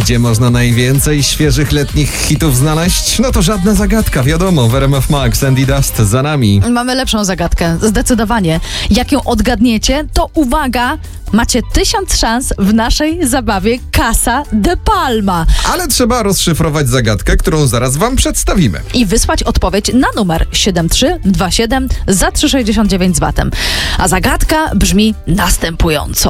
Gdzie można najwięcej świeżych letnich hitów znaleźć? No to żadna zagadka, wiadomo. W RMF Max, Andy Dust za nami. Mamy lepszą zagadkę, zdecydowanie. Jak ją odgadniecie, to uwaga, macie 1000 szans w naszej zabawie Casa de Palma. Ale trzeba rozszyfrować zagadkę, którą zaraz wam przedstawimy. I wysłać odpowiedź na numer 7327 za 3,69 z VAT-em. A zagadka brzmi następująco.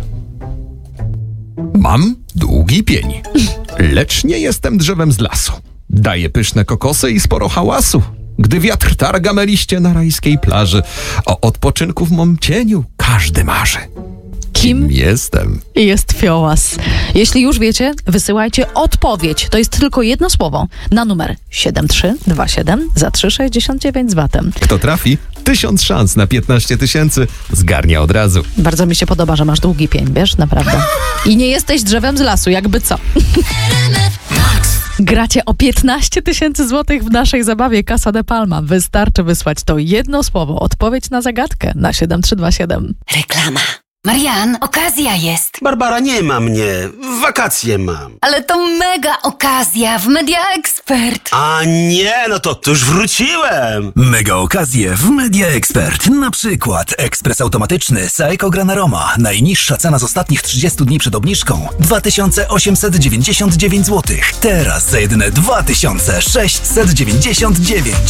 Mam długi pień, lecz nie jestem drzewem z lasu. Daję pyszne kokosy i sporo hałasu. Gdy wiatr targa me liście na rajskiej plaży, o odpoczynku w mym cieniu każdy marzy. Kim jestem? Jest Fiołas. Jeśli już wiecie, wysyłajcie odpowiedź. To jest tylko jedno słowo na numer 7327 za 3,69 z VAT-em. Kto trafi? 1000 szans na 15 000 zgarnia od razu. Bardzo mi się podoba, że masz długi pień, wiesz, naprawdę. I nie jesteś drzewem z lasu, jakby co. Gracie o 15 000 złotych w naszej zabawie Casa de Palma. Wystarczy wysłać to jedno słowo, odpowiedź na zagadkę na 7327. Reklama. Marian, okazja jest. Barbara, nie ma mnie. Wakacje mam. Ale to mega okazja w Media Expert. A nie, no to już wróciłem. Mega okazje w Media Expert. Na przykład ekspres automatyczny Saeco Gran Aroma. Najniższa cena z ostatnich 30 dni przed obniżką 2899 zł. Teraz za jedyne 2699.